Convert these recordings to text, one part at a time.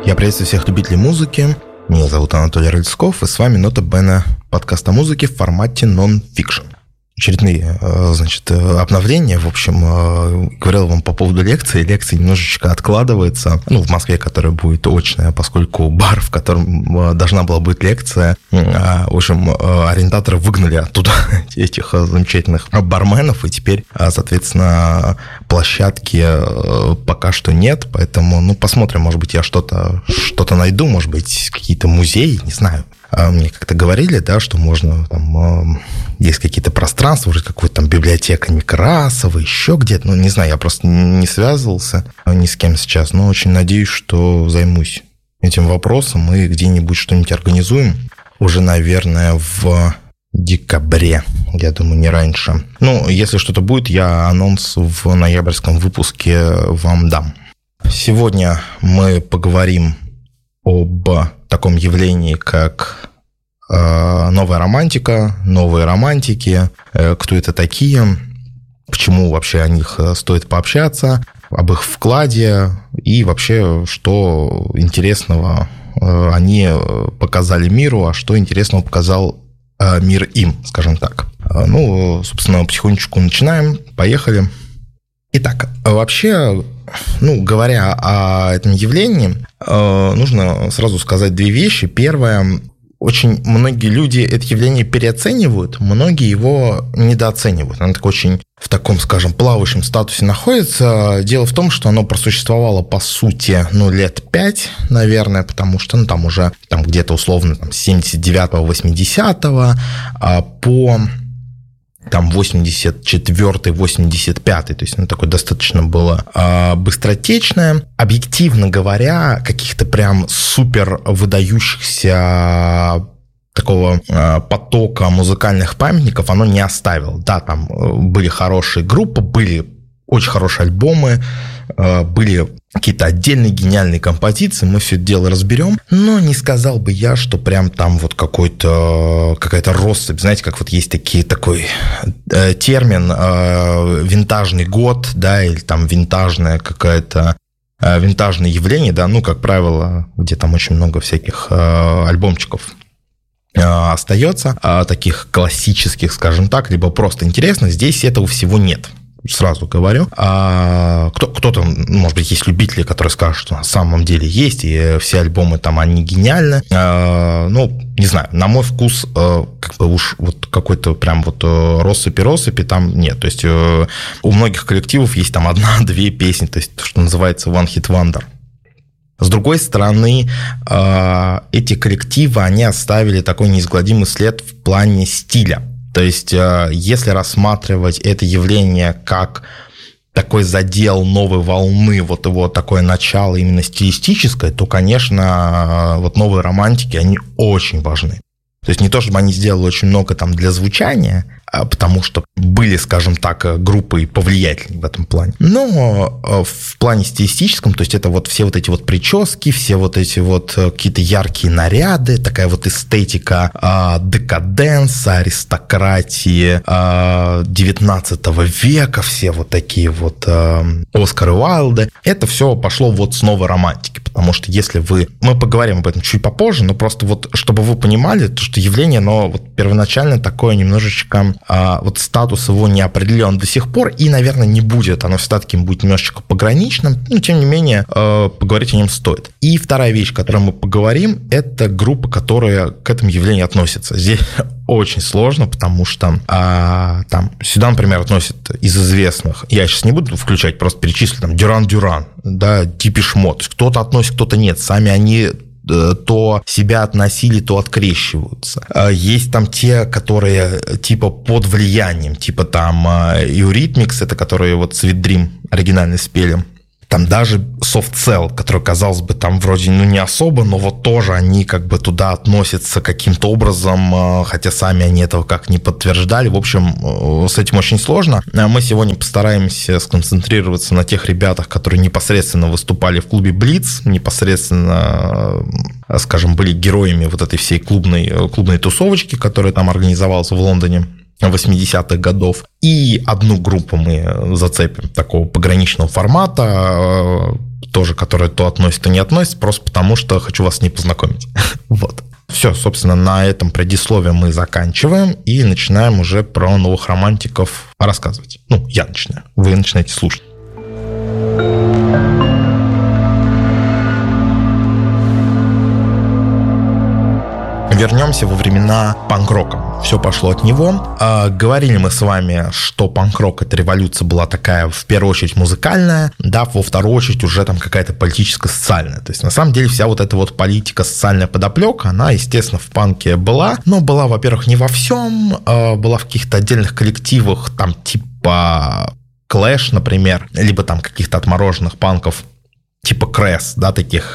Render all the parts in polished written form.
Я приветствую всех любителей музыки. Меня зовут Анатолий Рыльсков, и с вами «Нота Бена», подкаст о музыке в формате нон-фикшн. Очередные, обновления. В общем, говорил вам по поводу лекции. Лекция немножечко откладывается. В Москве, которая будет очная, поскольку бар, в котором должна была быть лекция, в общем, арендаторы выгнали оттуда этих замечательных барменов, и теперь, соответственно, площадки пока что нет, поэтому, посмотрим, может быть, я что-то найду, может быть, какие-то музеи, не знаю. Мне как-то говорили, да, что можно, там, есть какие-то пространства, вроде какой-то там библиотека Некрасова, еще где-то, не знаю, я просто не связывался ни с кем сейчас, но очень надеюсь, что займусь этим вопросом и где-нибудь что-нибудь организуем уже, наверное, в декабре, я думаю, не раньше. Если что-то будет, я анонс в ноябрьском выпуске вам дам. Сегодня мы поговорим об таком явлении, как новая романтика, новые романтики, кто это такие, почему вообще о них стоит пообщаться, об их вкладе и вообще, что интересного они показали миру, а что интересного показал мир им, скажем так. Собственно, потихонечку начинаем, поехали. Итак, вообще, говоря о этом явлении, нужно сразу сказать две вещи. Первое, очень многие люди это явление переоценивают, многие его недооценивают. Оно очень в таком, скажем, плавающем статусе находится. Дело в том, что оно просуществовало, по сути, лет 5, наверное, потому что там уже где-то условно с 79-го, 80-го по 84-й, 85-й, то есть такое достаточно было быстротечное. Объективно говоря, каких-то прям супер выдающихся такого потока музыкальных памятников оно не оставило. Да, там были хорошие группы, были очень хорошие альбомы, были какие-то отдельные гениальные композиции, мы все это дело разберем, но не сказал бы я, что прям там какая-то россыпь, знаете, как есть такой термин винтажный год, да, или там винтажное явление, да, как правило, где там очень много всяких альбомчиков остается, таких классических, скажем так, либо просто интересных, здесь этого всего нет. Сразу говорю. Кто-то, может быть, есть любители, которые скажут, что на самом деле есть, и все альбомы там, они гениальны. Не знаю, на мой вкус, уж какой-то прям россыпи там нет. То есть у многих коллективов есть там 1-2 песни, то есть, что называется One Hit Wonder. С другой стороны, эти коллективы, они оставили такой неизгладимый след в плане стиля. То есть, если рассматривать это явление как такой задел новой волны, его такое начало именно стилистическое, то, конечно, новые романтики, они очень важны. То есть, не то, чтобы они сделали очень много там для звучания, потому что были, скажем так, группы повлиятельные в этом плане. Но в плане стилистическом, то есть это все эти прически, все эти какие-то яркие наряды, такая эстетика декаденса, аристократии 19 века, все такие Оскары Уайльды. Это все пошло с новой романтики, потому что если мы поговорим об этом чуть попозже, но просто чтобы вы понимали, то, что явление, оно первоначально такое немножечко статус его не определен до сих пор и, наверное, не будет. Оно всегда таким будет немножечко пограничным, но, тем не менее, поговорить о нем стоит. И вторая вещь, о которой мы поговорим, это группа, которая к этому явлению относится. Здесь очень сложно, потому что сюда, например, относят из известных, я сейчас не буду включать, просто перечислю, Дюран-Дюран, да, Депеш Мод. То есть кто-то относит, кто-то нет. Сами они то себя относили, то открещиваются. Есть там те, которые типа под влиянием, типа там Eurythmics, это которые Sweet Dream оригинально спели. Там даже Soft Cell, который, казалось бы, там вроде не особо, но тоже они туда относятся каким-то образом, хотя сами они этого как не подтверждали. В общем, с этим очень сложно. Мы сегодня постараемся сконцентрироваться на тех ребятах, которые непосредственно выступали в клубе Blitz, непосредственно, скажем, были героями этой всей клубной тусовочки, которая там организовалась в Лондоне 80-х годов. И одну группу мы зацепим такого пограничного формата, тоже, которые то относятся, то не относятся, просто потому что хочу вас с ней познакомить. Вот. Все, собственно, на этом предисловии мы заканчиваем и начинаем уже про новых романтиков рассказывать. Ну, я начинаю, вы начинаете слушать. Вернемся во времена панк-рока. Все пошло от него. Говорили мы с вами, что панк-рок — это революция была такая, в первую очередь, музыкальная, да, во вторую очередь уже там какая-то политическо-социальная. То есть, на самом деле, вся вот эта вот политико-социальная подоплека, она, естественно, в панке была, но была, во-первых, не во всем, была в каких-то отдельных коллективах, там, типа Clash, например, либо там каких-то отмороженных панков, типа Крэс, да, таких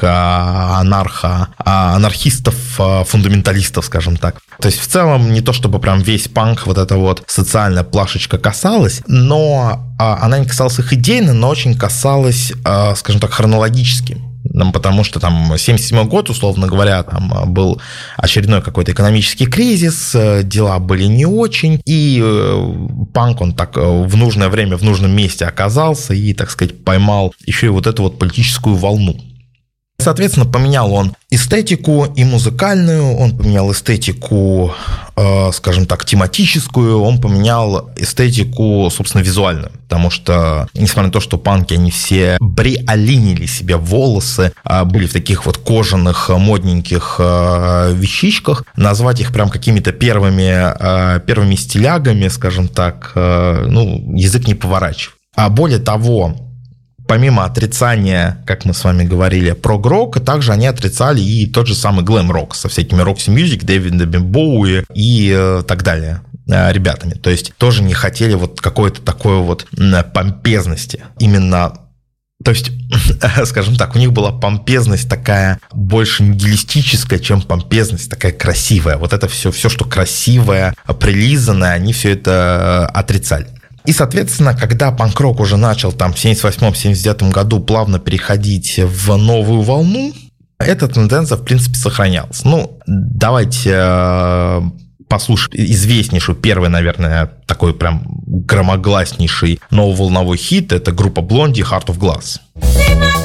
анархистов, фундаменталистов, скажем так. То есть, в целом, не то чтобы прям весь панк вот эта вот социальная плашечка касалась, но она не касалась их идейно, но очень касалась, скажем так, хронологически. Потому что там 1977 год, условно говоря, там был очередной какой-то экономический кризис, дела были не очень, и панк, он так в нужное время, в нужном месте оказался и, так сказать, поймал еще и вот эту вот политическую волну. Соответственно, поменял он эстетику и музыкальную, он поменял эстетику, скажем так, тематическую, он поменял эстетику, собственно, визуальную. Потому что, несмотря на то, что панки, они все бриолинили себе волосы, были в таких вот кожаных, модненьких вещичках, назвать их прям какими-то первыми стилягами, скажем так, язык не поворачивает. А более того, помимо отрицания, как мы с вами говорили, прог-рока, также они отрицали и тот же самый глэм-рок со всякими Roxy Music, Дэвидом Боуи и так далее ребятами. То есть тоже не хотели вот какой-то такой вот помпезности. Именно, то есть, скажем так, у них была помпезность такая больше нигилистическая, чем помпезность такая красивая. Вот это все, что красивое, прилизанное, они все это отрицали. И, соответственно, когда панк-рок уже начал там в 1978-1979 году плавно переходить в новую волну, эта тенденция, в принципе, сохранялась. Ну, давайте послушаем известнейший, первый, наверное, такой прям громогласнейший нововолновой хит. Это группа Blondie, Heart of Glass.